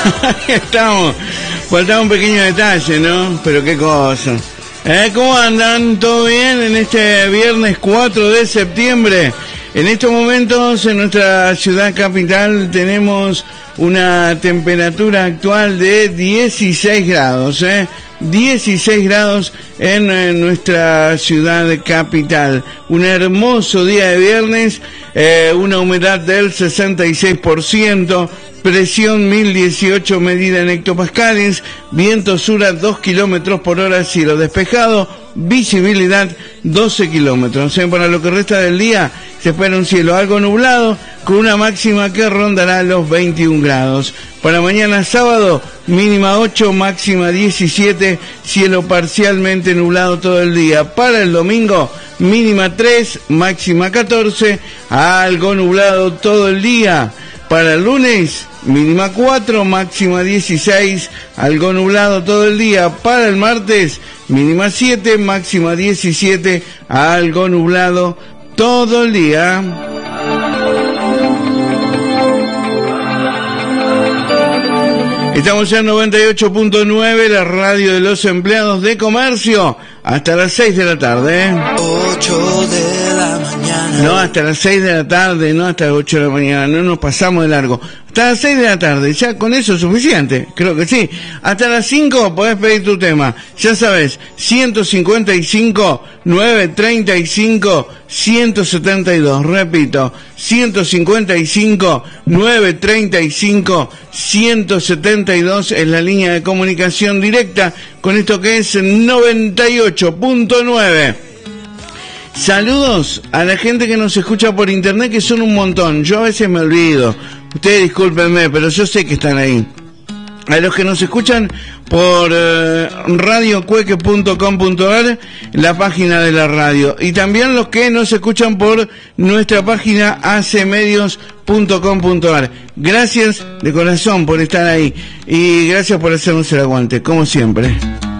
Ahí estamos. Faltaba un pequeño detalle, ¿no? Pero qué cosa. ¿Cómo andan? ¿Todo bien en este viernes 4 de septiembre? En estos momentos en nuestra ciudad capital tenemos una temperatura actual de 16 grados, 16 grados en nuestra ciudad capital. Un hermoso día de viernes, una humedad del 66%, presión 1018 medida en hectopascales, viento sur a 2 kilómetros por hora, cielo despejado, visibilidad 12 kilómetros. Para lo que resta del día se espera un cielo algo nublado con una máxima que rondará los 21 grados. Para mañana sábado, mínima 8, máxima 17, cielo parcialmente nublado todo el día. Para el domingo, mínima 3, máxima 14, algo nublado todo el día. Para el lunes, mínima 4, máxima 16, algo nublado todo el día. Para el martes, mínima 7, máxima 17, algo nublado todo el día. Estamos ya en 98.9, la radio de los empleados de comercio, hasta las 6 de la tarde. 8 de la mañana. No, hasta las 6 de la tarde, no hasta las 8 de la mañana, no nos pasamos de largo. Hasta las 6 de la tarde, ya con eso es suficiente, creo que sí. Hasta las 5 podés pedir tu tema, ya sabes, 155 935 172, repito, 155 935 172 es la línea de comunicación directa con esto que es 98.9. Saludos a la gente que nos escucha por internet, que son un montón. Yo a veces me olvido. Ustedes discúlpenme, pero yo sé que están ahí. A los que nos escuchan por radiocueque.com.ar, la página de la radio. Y también los que nos escuchan por nuestra página acmedios.com.ar. Gracias de corazón por estar ahí. Y gracias por hacernos el aguante, como siempre.